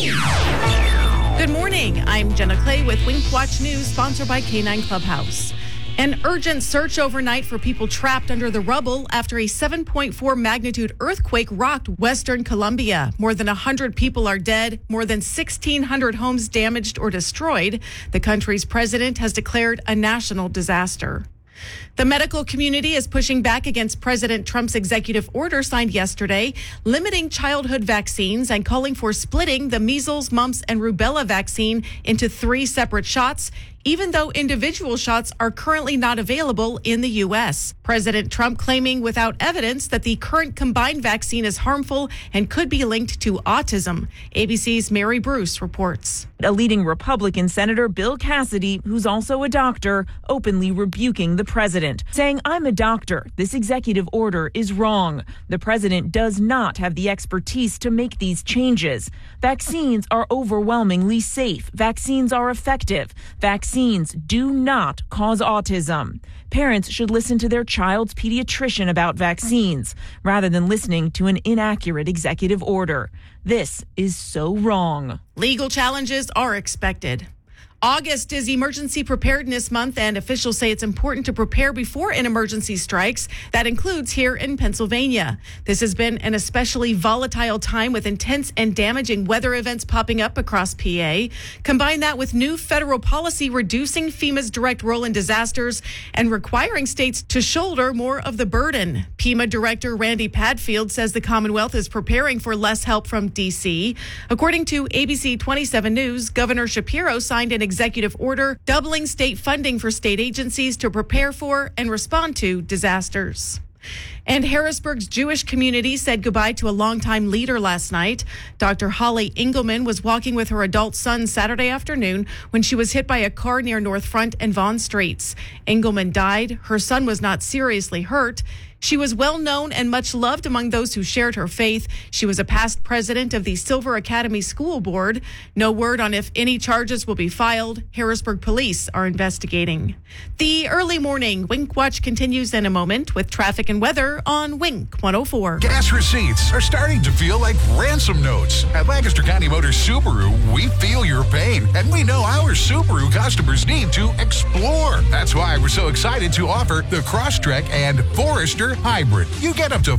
Good morning. I'm Jenna Clay with Wink Watch News, sponsored by K9 Clubhouse. An urgent search overnight for people trapped under the rubble after a 7.4 magnitude earthquake rocked Western Colombia. More than 100 people are dead, more than 1,600 homes damaged or destroyed. The country's president has declared a national disaster. The medical community is pushing back against President Trump's executive order signed yesterday, limiting childhood vaccines and calling for splitting the measles, mumps, and rubella vaccine into 3 separate shots, even though individual shots are currently not available in the U.S. President Trump claiming without evidence that the current combined vaccine is harmful and could be linked to autism. ABC's Mary Bruce reports. A leading Republican Senator Bill Cassidy, who's also a doctor, openly rebuking the president, saying, "I'm a doctor. This executive order is wrong. The president does not have the expertise to make these changes. Vaccines are overwhelmingly safe. Vaccines are effective. Vaccines do not cause autism. Parents should listen to their child's pediatrician about vaccines rather than listening to an inaccurate executive order. This is so wrong." Legal challenges are expected. August is Emergency Preparedness Month, and officials say it's important to prepare before an emergency strikes. That includes here in Pennsylvania. This has been an especially volatile time with intense and damaging weather events popping up across PA. Combine that with new federal policy reducing FEMA's direct role in disasters and requiring states to shoulder more of the burden. FEMA Director Randy Padfield says the Commonwealth is preparing for less help from D.C. According to ABC 27 News, Governor Shapiro signed an executive order doubling state funding for state agencies to prepare for and respond to disasters. And Harrisburg's Jewish community said goodbye to a longtime leader last night. Dr. Holly Engelman was walking with her adult son Saturday afternoon when she was hit by a car near North Front and Vaughn Streets. Engelman died. Her son was not seriously hurt. She was well known and much loved among those who shared her faith. She was a past president of the Silver Academy School Board. No word on if any charges will be filed. Harrisburg police are investigating. The early morning Wink Watch continues in a moment with traffic and weather on Wink 104. Gas receipts are starting to feel like ransom notes. At Lancaster County Motors Subaru, we feel your pain, and we know our Subaru customers need to explore. That's why we're so excited to offer the Crosstrek and Forester Hybrid. You get up to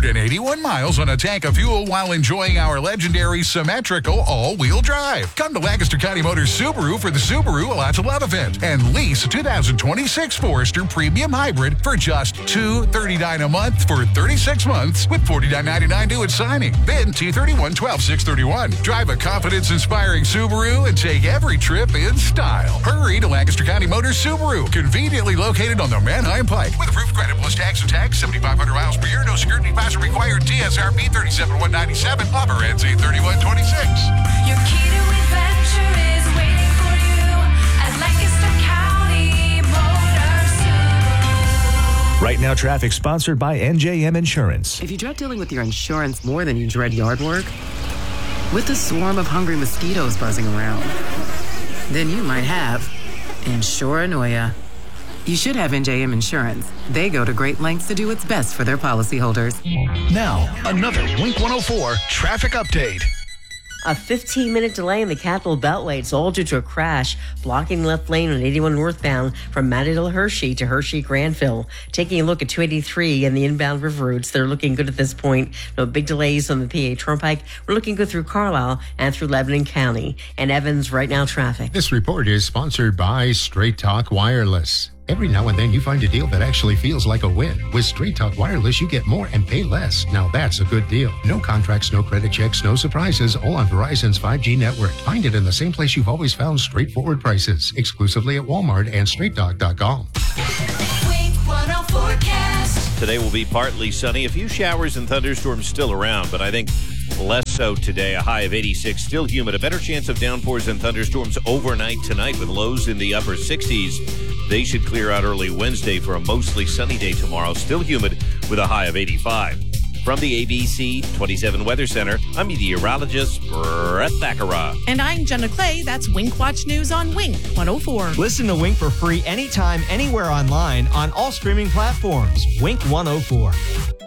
581 miles on a tank of fuel while enjoying our legendary symmetrical all-wheel drive. Come to Lancaster County Motors Subaru for the Subaru A Lot to Love event and lease a 2026 Forester Premium Hybrid for just $239 a month for 36 months with $49.99 due at signing. Then T31 12631. Drive a confidence-inspiring Subaru and take every trip in style. Hurry to Lancaster County Motors Subaru, conveniently located on the Manheim Pike with approved credit plus tax and tax. 7,500 miles per year, no security deposit required. TSRP 37,197. Offer ends 8/31/26. Your key to adventure is waiting for you at Lancaster County Motor Subaru. Right Now Traffic, sponsored by NJM Insurance. If you dread dealing with your insurance more than you dread yard work, with a swarm of hungry mosquitoes buzzing around, then you might have Insuranoia. You should have NJM Insurance. They go to great lengths to do what's best for their policyholders. Now, another Wink 104 traffic update. A 15-minute delay in the Capital Beltway. It's all due to a crash blocking left lane on 81 northbound from Mattydale Hershey to Hershey Granville. Taking a look at 283 and the inbound river routes, they're looking good at this point. No big delays on the PA Turnpike. We're looking good through Carlisle and through Lebanon County. And Evans, Right Now Traffic. This report is sponsored by Straight Talk Wireless. Every now and then you find a deal that actually feels like a win. With Straight Talk Wireless, you get more and pay less. Now that's a good deal. No contracts, no credit checks, no surprises, all on Verizon's 5G network. Find it in the same place you've always found straightforward prices. Exclusively at Walmart and StraightTalk.com. Wink 104 forecast. Today will be partly sunny. A few showers and thunderstorms still around, but I think less so today. A high of 86. Still humid. A better chance of downpours and thunderstorms overnight tonight with lows in the upper 60s. They should clear out early Wednesday for a mostly sunny day tomorrow. Still humid with a high of 85. From the ABC 27 Weather Center, I'm meteorologist Brett Thakara. And I'm Jenna Clay. That's Wink Watch News on Wink 104. Listen to Wink for free anytime, anywhere online on all streaming platforms. Wink 104.